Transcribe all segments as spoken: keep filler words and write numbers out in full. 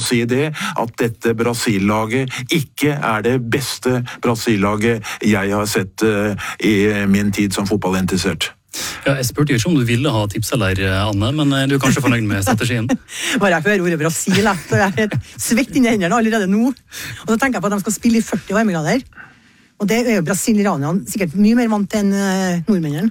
si det, at dette Brasil-laget ikke er det beste Brasil-laget jeg har sett i min tid som fotballinteressert. Ja, jeg spurte jo ikke om du ville ha tips eller, Anne, men du er kanskje fornøyd med strategien? Bare jeg hører ordet Brasil, så jeg er helt svett inn i hendene allerede nå. Og så tenker jeg på at de skal spille i førti varmegrader. Og det er jo brasilianerne sikkert mye mer vant enn nordmennene.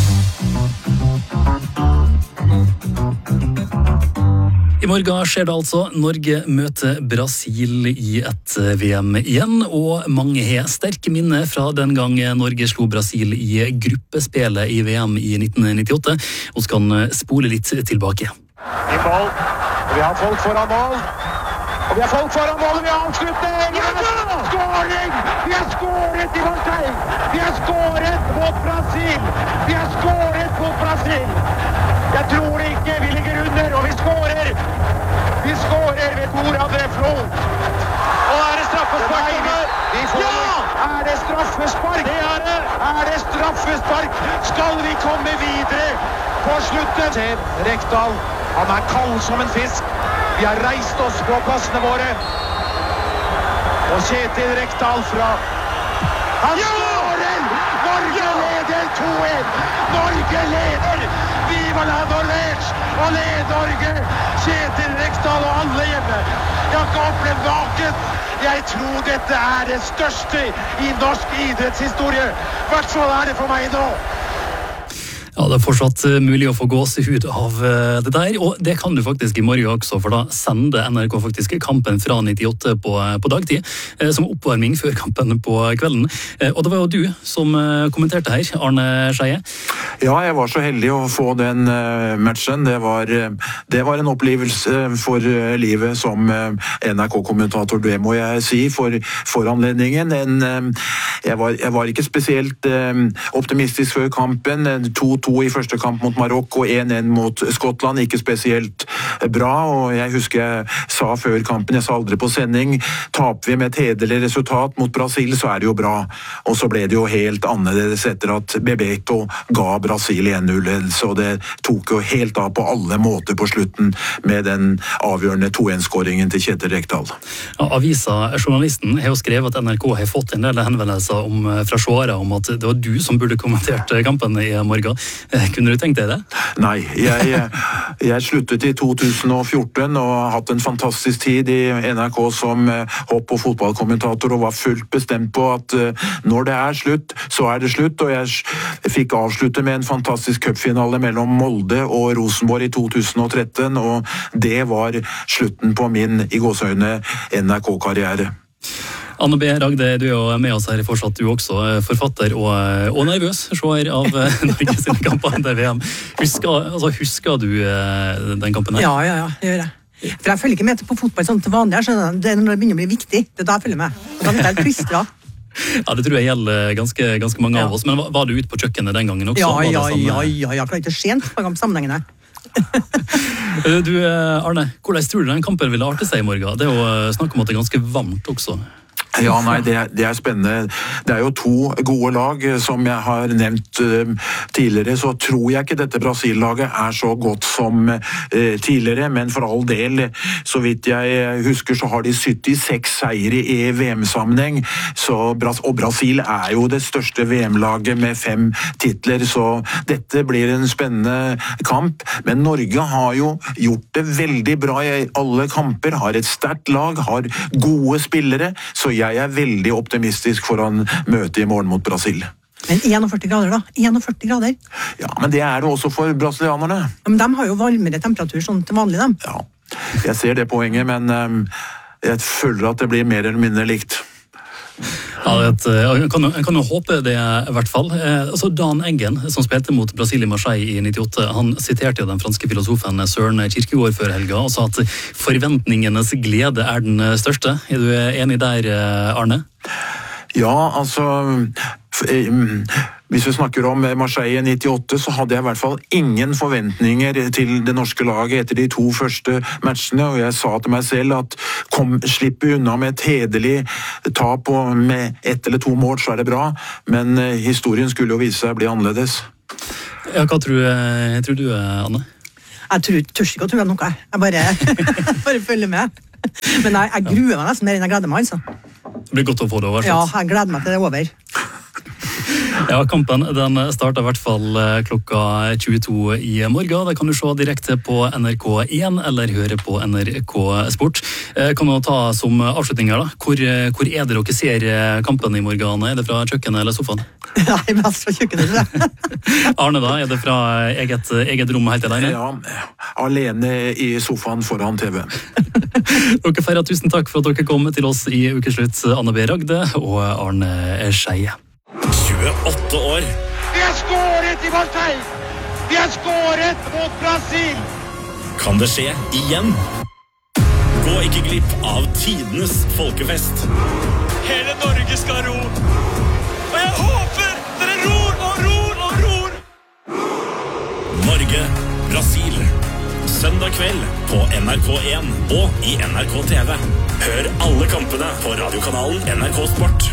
I morgen skjer det altså. Norge møter Brasil i et V M igjen, og mange har sterke minner fra den gang Norge slo Brasil i gruppespillet i V M i nitten nittiåtte, og skal spole litt tilbake. I mål, vi har folk foran mål, og vi har folk foran mål, vi har avslutning! Ja! Skåring! Vi har skåret i Marseille! Vi har skåret mot Brasil! Vi har skåret mot Brasil! Jeg tror ikke vi ligger under, og vi skårer! Vi skårer ved Tor André Flo! Og er det straffespark? Ja! Er det straffespark? Det er det! Er det straffespark? Skal vi komme videre på slutten? Ser Rekdal, han er kald som en fisk. Vi har reist oss på plassene våre. Og Kjetil Rekdal fra... Han ja! Skårer! Norge ja! Leder to en! Norge leder! Viva la Norvège! Og led Norge! Kjetil Rekdal og alle hjemme. Jeg har ikke opplevd vaken. Jeg tror dette er det største i norsk idrettshistorie. I hvert fall er det for meg nå. Ja, det er fortsatt mulig å få gåsehud av det der, og det kan du faktisk i morgen også, for da sender N R K faktisk kampen fra nittiåtte på, på dagtid, som oppvarming før kampen på kvelden. Og det var jo du som kommenterte her, Arne Skeie. Ja, jeg var så heldig å få den matchen. Det var, det var en opplevelse for livet som N R K-kommentator, det må jeg si, for, for anledningen. En, jeg, var, jeg var ikke spesielt optimistisk før kampen. to to i første kamp mot Marokko, en en mot Skottland, ikke spesielt bra, og jeg husker jeg sa før kampen, jeg sa aldri på sending, taper vi med et hederlig resultat mot Brasil, så er det jo bra. Og så ble det jo helt annerledes etter at Bebeto ga Brasil en null, så det tok jo helt av på alle måter på slutten med den avgjørende to en-skåringen til Kjetil Rekdal. Ja, avisa, journalisten, har jo skrevet at N R K har fått en del henvendelser om, fra seere om at det var du som burde kommentert kampen i morgen. Kunne du tenkt deg det? Nei, jeg, jeg sluttet i to tusen og fjorten og har hatt en fantastisk tid i N R K som hopp- og fotballkommentator og var fullt bestemt på at når det er slutt, så er det slutt, og jeg fikk avslutte med en fantastisk cupfinale mellom Molde og Rosenborg i to tusen og tretten, og det var slutten på min, i gåseøyne, N R K-karriere. Anne B. Ragde, du er jo med oss her fortsatt, du også, forfatter og, og nervøs seer av Norge sine kamper i V M. Husker, altså, husker du den kampen her? Ja, ja, ja, det gjør jeg. For jeg følger ikke med på fotball sånn til vanlig, det er når det begynner å bli viktig, det er da jeg følger med. Og da blir jeg plystret. Ja, det tror jeg gjelder ganske, ganske mange av ja. oss, men var, var du ute på kjøkkenet den gangen også? Ja, ja, sånn, ja, ja, jeg klarer ikke sent på sammenhengene. Du, Arne, hvordan tror du den kampen ville arte seg i morgen? Det er jo snakk om at det er ganske varmt også. Ja, nei, det er, det er spennende. Det er jo to gode lag, som jeg har nevnt uh, tidligere, så tror jeg ikke dette Brasil-laget er så godt som uh, tidligere, men for all del, så vidt jeg husker, så har de syttiseks seire i V M-sammenheng, så, og Brasil er jo det største V M-laget med fem titler, så dette blir en spennende kamp, men Norge har jo gjort det veldig bra i alle kamper, har et sterkt lag, har gode spillere, så jeg Jeg er veldig optimistisk foran møtet i morgen mot Brasil. Men førti grader da? førti grader? Ja, men det er det også for brasilianerne. Ja, men de har jo varmere temperatur sånn til vanlig, dem. Ja, jeg ser det poenget, men um, jeg føler at det blir mer eller mindre likt. Ja, jeg kan, jeg kan jo håpe det i hvert fall. Altså Dan Eggen, som spilte mot Brasil i Marseille i nittiåtte, han siterte jo den franske filosofen Søren Kierkegaard før helga og sa at forventningenes glede er den største. Er du enig der, Arne? Ja, altså... Hvis vi snakker om Marseille i nittiåtte, så hadde jeg i hvert fall ingen forventninger til det norske laget etter de to første matchene, og jeg sa til meg selv at kom, slipp unna med et hederlig tap og med ett eller to mål, så er det bra, men historien skulle jo vise seg å bli annerledes. Ja, hva tror, tror du, Anne? Jeg tror, tør ikke å tro noe, jeg bare, bare følger med. Men jeg, jeg gruer meg nesten mer enn jeg gleder meg, altså. Det blir godt å få det over. Ja, jeg gleder meg til det er over. Ja, kampen den starter i hvert fall klokka tjueto i morgen. Det kan du se direkte på N R K én eller høre på N R K Sport. Kan du ta som avslutning her da? Hvor, hvor er det dere ser kampen i morgen? Er det fra kjøkkenet eller sofaen? Nei, mest fra kjøkkenet. Arne da, er det fra eget, eget rom helt alene? Ja, alene i sofaen foran T V. Dere feirer, tusen takk for at dere kom til oss i ukeslutt, Anne B. Ragde og Arne Skeie. tjueåtte år. Vi har skåret i Marseille! Vi har skåret mot Brasil! Kan det skje igjen? Gå ikke glipp av tidenes folkefest. Hele Norge skal ro. Og jeg håper dere ror og ror og ror. Norge, Brasil. Søndag kveld på N R K én og i N R K T V. Hør alle kampene på radiokanalen N R K Sport.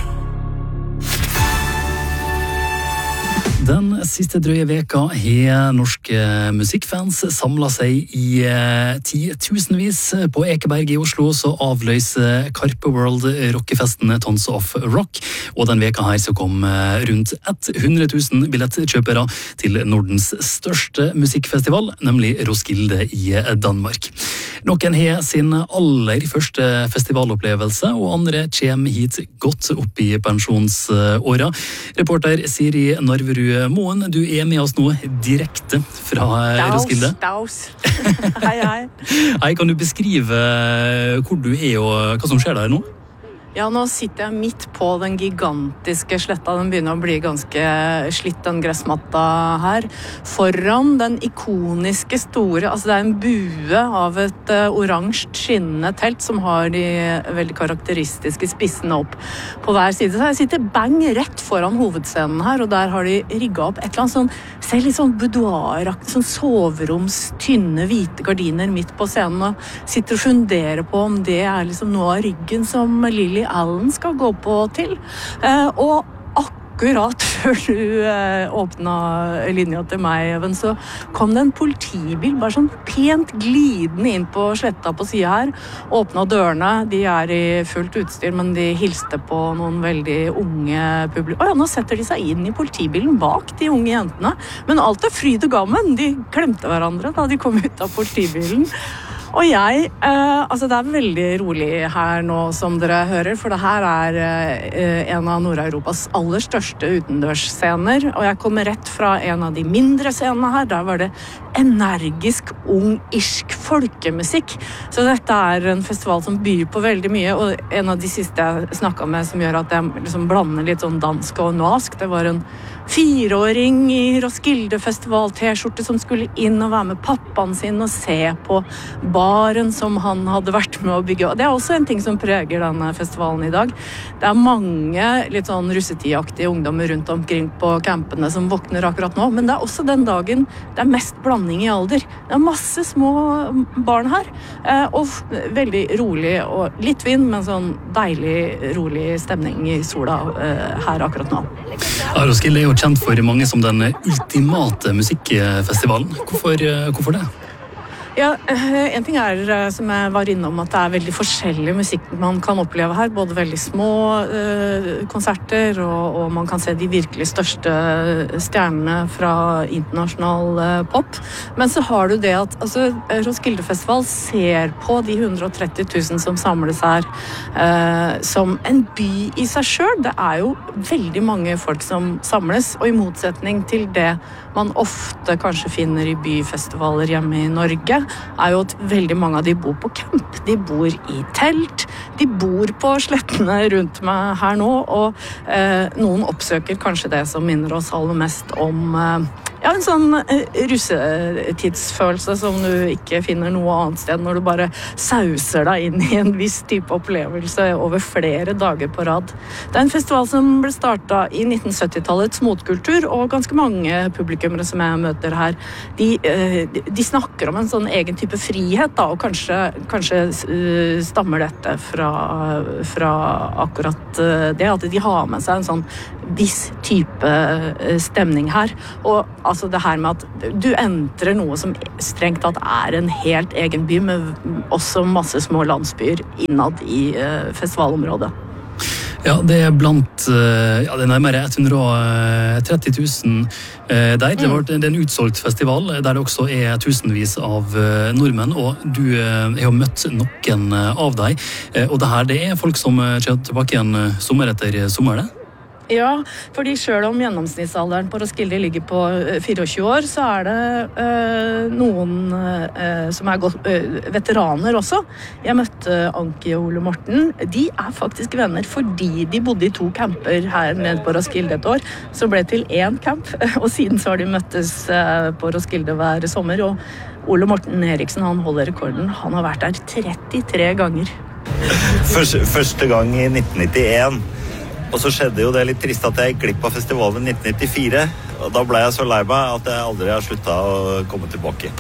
Den siste drøye veka har norske musikkfans samlet seg i titusenvis. På Ekeberg i Oslo så avløser Karpe World rockefesten Tons of Rock, og den veka her så kom rundt hundre tusen billettkjøpere til Nordens største musikkfestival, nemlig Roskilde i Danmark. Noen har sin aller første festivalopplevelse, og andre kommer hit godt opp i pensjonsåra. Reporter Siri Narverud Moen, du er med oss nå direkte fra Roskilde. Daus, daus. Hei, hei. Hei, kan du beskrive hvor du er og hva som skjer der nå? Ja, nå sitter jeg midt på den gigantiske sletta. Den begynner å bli ganske slitt, den gressmatta her. Foran den ikoniske store, altså det er en bue av et uh, oransje skinnende telt som har de veldig karakteristiske spissene opp på hver side. Så jeg sitter bang rett foran hovedscenen her, og der har de rigget opp et eller annet sånn, ser litt sånn boudoir-aktig, sånn soveroms, tynne, hvite gardiner midt på scenen, og sitter og funderer på om det er liksom noe av riggen som Lily Allen skal gå på til. Eh, og akkurat før du eh, åpnet linja til meg, Even, så kom det en politibil, bare sånn pent glidende inn på sletta på siden her. Åpnet dørene, de er i fullt utstyr, men de hilste på noen veldig unge publikum. Å ja, nå setter de seg inn i politibilen bak de unge jentene. Men alt er fryd og gammen. De klemte hverandre da de kom ut av politibilen. Og jeg, eh, altså det er veldig rolig her nå som dere hører, for det her er eh, en av Nord-Europas aller største utendørsscener, og jeg kommer rett fra en av de mindre scenene her. Der var det energisk, ung, irsk folkemusikk. Så dette er en festival som byr på veldig mye, og en av de siste jeg snakket med som gjør at jeg liksom blander litt sånn dansk og norsk, det var en fireåring i Roskilde Festival T-skjorte som skulle inn og være med pappaen sin og se på baren som han hadde vært med å bygge. Og det er også en ting som preger denne festivalen i dag. Det er mange litt sånn russetidaktige ungdommer rundt omkring på campene som våkner akkurat nå, men det er også den dagen det er mest blanding i alder. Det er masse små barn her, og veldig rolig og litt vind, men sånn deilig, rolig stemning i sola her akkurat nå. Ja, Roskilde er jo kjent for mange som den ultimate musikkfestivalen. Hvorfor, hvorfor det? Ja, en ting er, som jeg var innom, at det er veldig forskjellig musikk man kan oppleve her. Både veldig små uh, konserter, og, og man kan se de virkelig største stjernene fra internasjonal uh, pop. Men så har du det at altså, Roskilde Festival ser på de hundre og tretti tusen som samles her uh, som en by i seg selv. Det er jo veldig mange folk som samles, og i motsetning til det man ofte kanskje finner i byfestivaler hjemme i Norge, er jo at veldig mange av de bor på camp. De bor i telt, de bor på slettene rundt meg her nå, og eh, noen oppsøker kanskje det som minner oss aller mest om eh, ja, en sånn eh, russetidsfølelse som du ikke finner noe annet sted, når du bare sauser deg inn i en viss type opplevelse over flere dager på rad. Det er en festival som ble startet i nitten sytti-tallets motkultur, og ganske mange publikummere som jeg møter her, de, eh, de snakker om en sånn egen type frihet, da, og kanskje, kanskje uh, stammer dette fra, fra akkurat uh, det, at de har med seg en sånn viss type uh, stemning her. Og altså det her med at du entrer noe som strengt tatt er en helt egen by, med også masse små landsbyer innad i uh, festivalområdet. Ja, det er blant ja, det er nærmere hundre tretti tusen der. Det er en utsolgt festival der det også er tusenvis av nordmenn, og du har jo møtt noen av deg. Og det her, det er folk som kommer tilbake igjen sommer etter sommer, det? Ja, fordi selv om gjennomsnittsalderen på Roskilde ligger på tjuefire år, så er det øh, noen øh, som er godt, øh, veteraner også. Jeg møtte Anki og Ole Morten. De er faktisk venner fordi de bodde i to camper her nede på Roskilde et år, som ble til én camp, og siden så har de møttes øh, på Roskilde hver sommer, og Ole Morten Eriksen, han holder rekorden. Han har vært der trettitre ganger. Første, første gang i nitten nittien. Og så skjedde jo det litt trist at jeg gikk glipp av festivalen i nitten nittifire, og da ble jeg så lei meg at jeg aldri har sluttet å komme tilbake.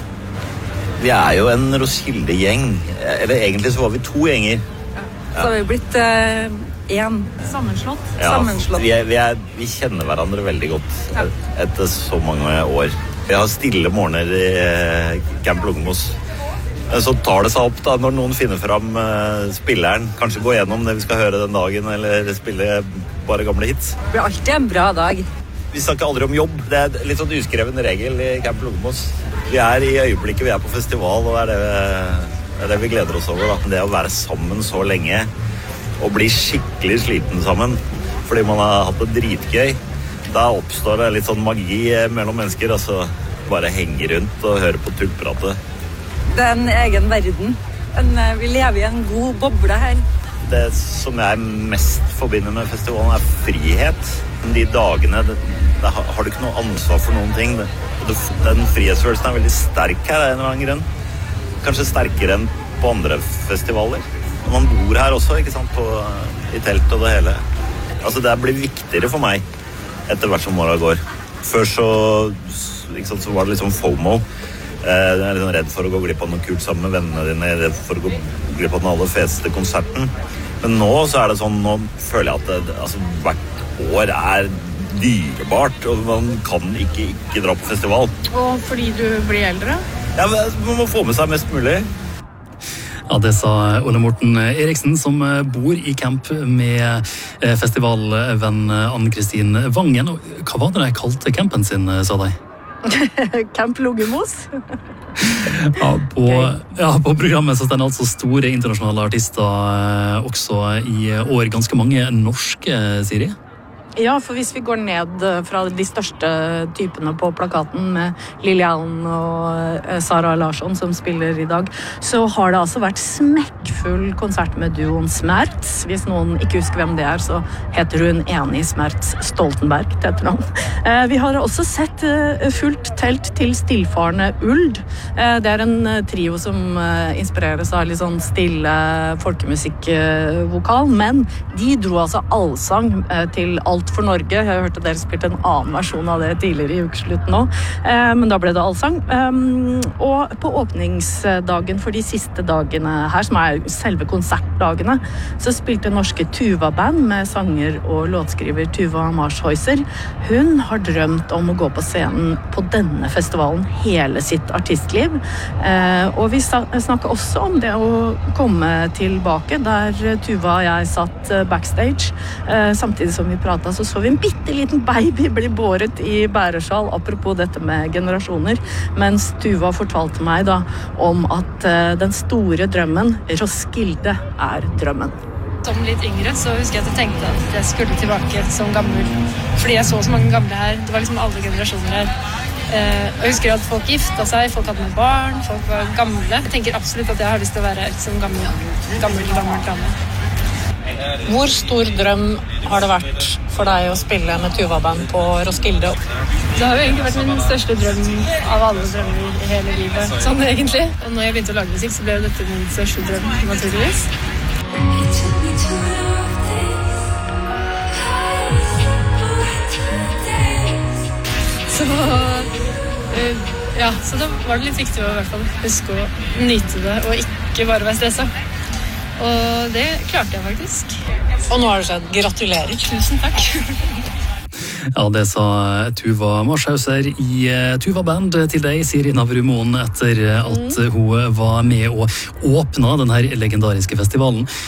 Vi er jo en Roskilde-gjeng, eller egentlig så var vi to gjenger. Ja. Så har vi blitt eh, en. Sammenslått. Ja, Sammenslått. Vi, er, vi, er, vi kjenner hverandre veldig godt ja. etter så mange år. Vi har stille morgener i eh, Camp Lungemos. Så tar det seg opp da, når noen finner fram uh, spilleren. Kanskje gå gjennom det vi skal høre den dagen, eller spille bare gamle hits. Det blir alltid en bra dag. Vi snakker aldri om jobb. Det er litt sånn uskreven regel i Camp Lungemos. Vi er i øyeblikket, vi er på festival, og det er det, det, er det vi gleder oss over. Da. Det å være sammen så lenge, og bli skikkelig sliten sammen, fordi man har hatt det dritgøy, da oppstår det litt sånn magi mellom mennesker, altså bare henge rundt og høre på tullpratet. Det er en egen verden. En, vi lever i en god boble her. Det som jeg mest forbinder med festivalen er frihet. De dagene, det, det har, har du ikke noe ansvar for noen ting. Det, det, den frihetsfølelsen er veldig sterk her, av en eller annen grunn. Kanskje sterkere enn på andre festivaler. Man bor her også, ikke sant, på, i telt og det hele. Altså, det blir viktigere for meg etter hvert som året går. Før så, liksom, så var det liksom FOMO. Jeg er litt redd for å gå glipp av noe kult sammen med vennene dine, jeg er redd for å gå glipp av den aller feteste konserten. Men nå så er det sånn, nå føler jeg at det, altså, hvert år er dyrebart, og man kan ikke, ikke dra på festival. Og fordi du blir eldre? Ja, man må få med seg mest mulig. Ja, det sa Ole Morten Eriksen, som bor i camp med festivalvenn Ann-Kristin Vangen. Hva var det de kalte campen sin, sa de? Camp Lungemos. ja, på, ja, på programmet så står det altså store internasjonale artister også i år. Ganske mange norske, Siri? Ja, for hvis vi går ned fra de største typene på plakaten med Lilian og Sara Larsson som spiller i dag, så har det altså vært smekkfull konsert med duoen Smerts. Hvis noen ikke husker hvem det er, så heter hun enig Smerts Stoltenberg til etternavn. Vi har også sett fullt telt til stillfarende Uld. Det er en trio som inspireres av litt sånn stille folkemusikkvokal, men de dro altså allsang til Alt for Norge. Jeg har hørt at dere spilte en annen versjon av det tidligere i ukeslutten nå, men da ble det allsang. Og på åpningsdagen for de siste dagene her, som er selve konsertdagene, så spilte norske Tuva-band med sanger og låtskriver Tuva Marshäuser. Hun har drømt om å gå på scenen på denne festivalen hele sitt artistliv. Og vi snakket også om det å komme tilbake, der Tuva og jeg satt backstage, samtidig som vi pratet, så så vi en bitteliten baby bli båret i bæresjal, apropos dette med generasjoner, mens Tuva fortalte meg da om at uh, den store drømmen, Roskilde, er drømmen. Som litt yngre så husker jeg at jeg tenkte at jeg skulle tilbake som gammel, fordi jeg så så mange gamle her, det var liksom alle generasjoner her. Uh, og jeg husker at folk gifta seg, folk hadde med barn, folk var gamle. Jeg tenker absolutt at jeg har lyst til å være som gammel, gammel, gammel dame. Hvor stor drøm har det vært for deg å spille med Tuva-band på Roskilde? Det har jo egentlig vært min største drøm av alle drømmer i hele livet, sånn egentlig. Og når jeg begynte å lage musikk, så ble dette min største drøm, naturligvis. Så, ja, så da var det litt viktig å i hvert fall huske å nyte det, og ikke bare være stresset. Og det klarte jeg faktisk. Og nå har det skjedd. Gratulerer. Tusen takk. Ja, det sa Tuva Marshauser i Tuva Band til deg, Siri Navrumoen, etter at hun var med og åpna den her legendariske festivalen.